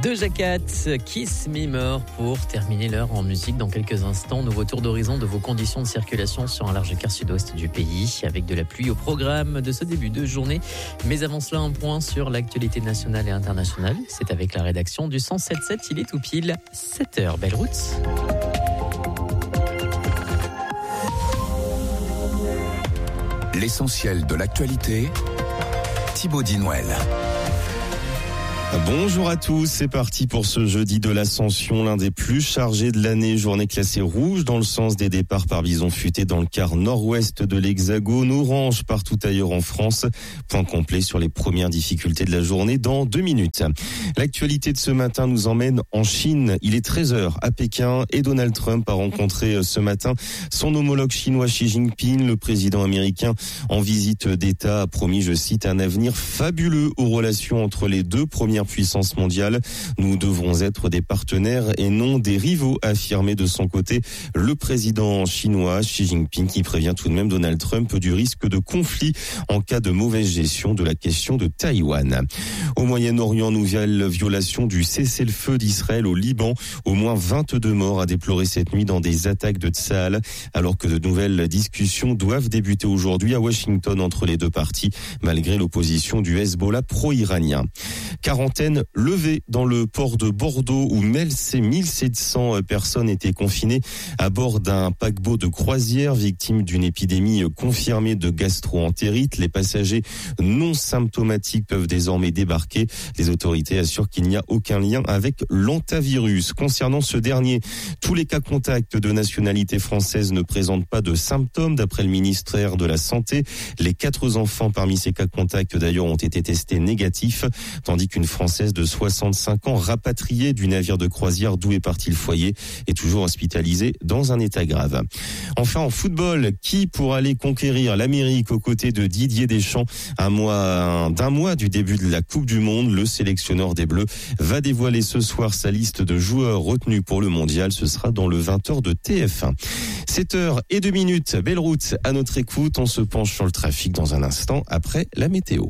Doja Cat, Kiss Me More pour terminer l'heure en musique. Dans quelques instants, nouveau tour d'horizon de vos conditions de circulation sur un large quart sud-ouest du pays, avec de la pluie au programme de ce début de journée. Mais avant cela, un point sur l'actualité nationale et internationale. C'est avec la rédaction du 107.7. Il est tout pile 7h. Belle route. L'essentiel de l'actualité, Thibaut Dinouel. Bonjour à tous, c'est parti pour ce jeudi de l'Ascension, l'un des plus chargés de l'année. Journée classée rouge dans le sens des départs par bison futé dans le quart nord-ouest de l'Hexagone, orange partout ailleurs en France. Point complet sur les premières difficultés de la journée dans 2 minutes. L'actualité de ce matin nous emmène en Chine. Il est 13h à Pékin et Donald Trump a rencontré ce matin son homologue chinois Xi Jinping. Le président américain en visite d'État a promis, je cite, un avenir fabuleux aux relations entre les deux premières puissance mondiale. Nous devrons être des partenaires et non des rivaux, a affirmé de son côté le président chinois Xi Jinping, qui prévient tout de même Donald Trump du risque de conflit en cas de mauvaise gestion de la question de Taïwan. Au Moyen-Orient, nouvelle violation du cessez-le-feu d'Israël au Liban. Au moins 22 morts à déplorer cette nuit dans des attaques de Tsahal, alors que de nouvelles discussions doivent débuter aujourd'hui à Washington entre les deux parties, malgré l'opposition du Hezbollah pro-iranien. Quarantaine levée dans le port de Bordeaux où 1700 personnes étaient confinées à bord d'un paquebot de croisière victime d'une épidémie confirmée de gastro-entérite. Les passagers non symptomatiques peuvent désormais débarquer. Les autorités assurent qu'il n'y a aucun lien avec l'hantavirus. Concernant ce dernier, tous les cas contacts de nationalité française ne présentent pas de symptômes d'après le ministère de la Santé. Les 4 enfants parmi ces cas contacts d'ailleurs ont été testés négatifs, tandis qu'une Française de 65 ans rapatriée du navire de croisière d'où est parti le foyer est toujours hospitalisée dans un état grave. Enfin en football, qui pour aller conquérir l'Amérique aux côtés de Didier Deschamps d'un mois du début de la Coupe du Monde? Le sélectionneur des Bleus va dévoiler ce soir sa liste de joueurs retenus pour le mondial. Ce sera dans le 20h de TF1. 7h02. Belle route à notre écoute. On se penche sur le trafic dans un instant après la météo.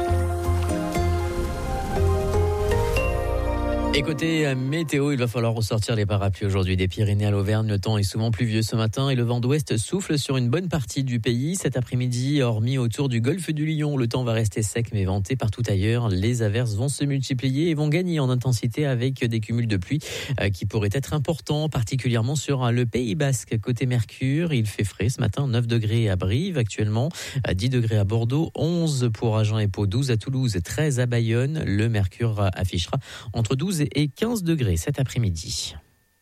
Et côté météo, il va falloir ressortir les parapluies aujourd'hui. Des Pyrénées à l'Auvergne, le temps est souvent pluvieux ce matin et le vent d'ouest souffle sur une bonne partie du pays. Cet après-midi, hormis autour du golfe du Lion, le temps va rester sec mais venté partout ailleurs. Les averses vont se multiplier et vont gagner en intensité avec des cumuls de pluie qui pourraient être importants, particulièrement sur le Pays Basque. Côté Mercure, il fait frais ce matin, 9 degrés à Brive actuellement, 10 degrés à Bordeaux, 11 pour Agen et Pau, 12 à Toulouse, 13 à Bayonne. Le Mercure affichera entre 12 et 15 degrés cet après-midi.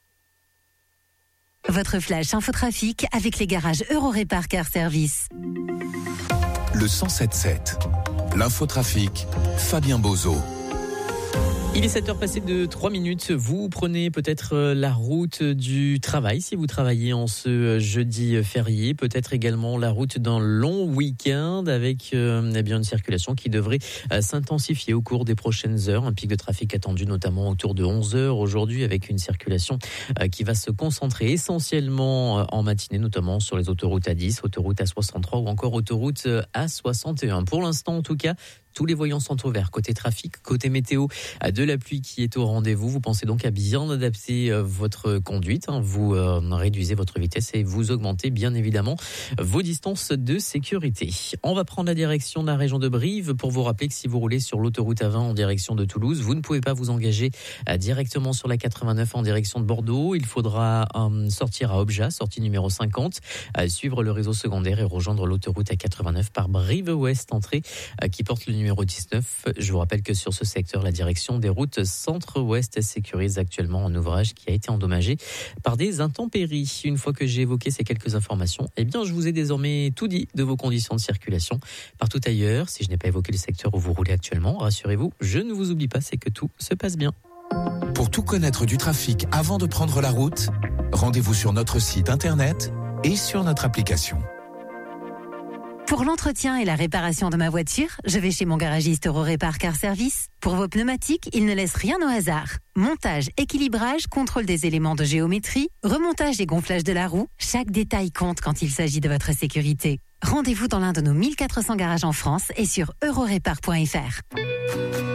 Votre flash infotrafic avec les garages Eurorépar Car Service. Le 107.7. L'infotrafic, Fabien Bozo. Il est 7h passées de 3 minutes. Vous prenez peut-être la route du travail si vous travaillez en ce jeudi férié. Peut-être également la route d'un long week-end avec une circulation qui devrait s'intensifier au cours des prochaines heures. Un pic de trafic attendu notamment autour de 11h aujourd'hui avec une circulation qui va se concentrer essentiellement en matinée, notamment sur les autoroutes A10, autoroute A63 ou encore autoroute A61. Pour l'instant en tout cas, tous les voyants sont au vert. Côté trafic, côté météo, de la pluie qui est au rendez-vous. Vous pensez donc à bien adapter votre conduite. Vous réduisez votre vitesse et vous augmentez bien évidemment vos distances de sécurité. On va prendre la direction de la région de Brive pour vous rappeler que si vous roulez sur l'autoroute A20 en direction de Toulouse, vous ne pouvez pas vous engager directement sur la 89 en direction de Bordeaux. Il faudra sortir à Obja, sortie numéro 50, suivre le réseau secondaire et rejoindre l'autoroute A89 par Brive-Ouest, entrée qui porte le numéro 19. Je vous rappelle que sur ce secteur, la direction des routes centre-ouest sécurise actuellement un ouvrage qui a été endommagé par des intempéries. Une fois que j'ai évoqué ces quelques informations, je vous ai désormais tout dit de vos conditions de circulation. Partout ailleurs, si je n'ai pas évoqué le secteur où vous roulez actuellement, rassurez-vous, je ne vous oublie pas, c'est que tout se passe bien. Pour tout connaître du trafic avant de prendre la route, rendez-vous sur notre site internet et sur notre application. Pour l'entretien et la réparation de ma voiture, je vais chez mon garagiste Eurorépar Car Service. Pour vos pneumatiques, il ne laisse rien au hasard. Montage, équilibrage, contrôle des éléments de géométrie, remontage et gonflage de la roue, chaque détail compte quand il s'agit de votre sécurité. Rendez-vous dans l'un de nos 1400 garages en France et sur eurorépar.fr.